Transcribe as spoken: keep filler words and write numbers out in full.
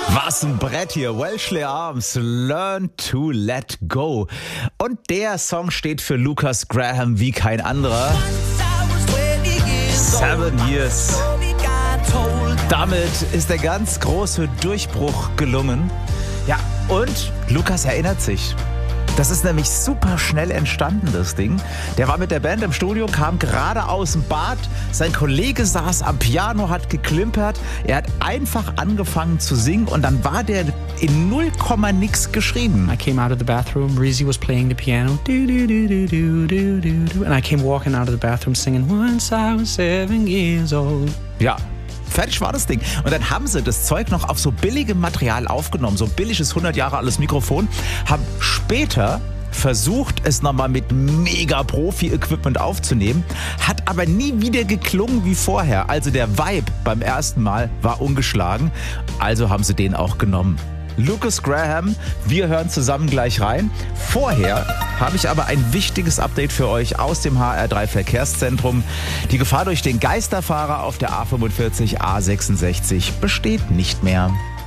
Was ein Brett hier. Welshly Arms, Learn to Let Go. Und der Song steht für Lucas Graham wie kein anderer. Seven Years. Damit ist der ganz große Durchbruch gelungen. Ja, und Lucas erinnert sich. Das ist nämlich super schnell entstanden, das Ding. Der war mit der Band im Studio, kam gerade aus dem Bad. Sein Kollege saß am Piano, hat geklimpert. Er hat einfach angefangen zu singen und dann war der in null Komma nix geschrieben. I came out of the bathroom. Reezy was playing the piano. Do, do, do, do, do, do, do, do. And I came walking out of the bathroom singing Once I was seven years old. Ja. Fertig war das Ding. Und dann haben sie das Zeug noch auf so billigem Material aufgenommen. So ein billiges hundert Jahre altes Mikrofon. Haben später versucht, es nochmal mit mega Profi-Equipment aufzunehmen. Hat aber nie wieder geklungen wie vorher. Also der Vibe beim ersten Mal war ungeschlagen. Also haben sie den auch genommen. Lucas Graham, wir hören zusammen gleich rein. Vorher habe ich aber ein wichtiges Update für euch aus dem H R drei Verkehrszentrum. Die Gefahr durch den Geisterfahrer auf der A fünfundvierzig A sechsundsechzig besteht nicht mehr.